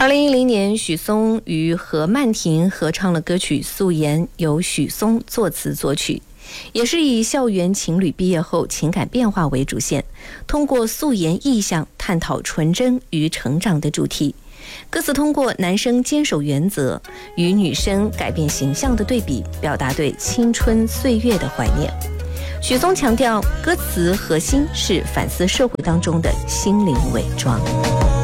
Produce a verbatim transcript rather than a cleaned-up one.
二零一零年，许嵩与何曼婷合唱了歌曲《素颜》，由许嵩作词作曲，也是以校园情侣毕业后情感变化为主线，通过素颜意象探讨纯真与成长的主题。歌词通过男生坚守原则与女生改变形象的对比，表达对青春岁月的怀念。许嵩强调，歌词核心是反思社会当中的心灵伪装。